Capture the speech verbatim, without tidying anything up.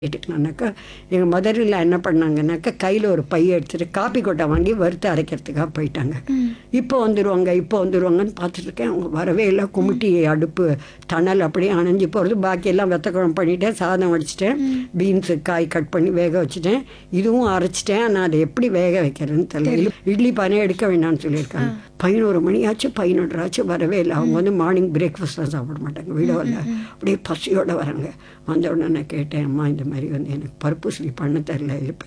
கேட்டுக்கலாம்னாக்கா எங்கள் மதரில் என்ன பண்ணாங்கன்னாக்கா கையில் ஒரு பைய எடுத்துகிட்டு காப்பி கொட்டை வாங்கி வறுத்து அரைக்கிறதுக்காக போயிட்டாங்க. இப்போ வந்துடுவாங்க இப்போ வந்துடுவாங்கன்னு பார்த்துட்ருக்கேன். அவங்க வரவே இல்லை. குமிட்டி அடுப்பு தணல் அப்படியே அணைஞ்சி போகிறது. பாக்கியெல்லாம் வெத்த குழம்பு பண்ணிட்டேன், சாதம் வடிச்சிட்டேன், பீன்ஸு காய் கட் பண்ணி வேக வச்சுட்டேன், இதுவும் அரைச்சிட்டேன். நான் அதை எப்படி வேக வைக்கிறேன்னு தெரியல. இட்லி பானை எடுக்க வேண்டாம்னு சொல்லியிருக்காங்க. பதினோரு மணி ஆச்சு, பதினொன்றரை ஆச்சு, வரவே இல்லை. அவங்க வந்து மார்னிங் பிரேக்ஃபாஸ்ட்லாம் சாப்பிட மாட்டாங்க, வீடியோவில் அப்படியே பசியோடு வராங்க. வந்த உடனே நான் கேட்டேன், அம்மா இந்த மாதிரி வந்து எனக்கு பருப்பு ஸ்லீப் பண்ண தெரில, இப்போ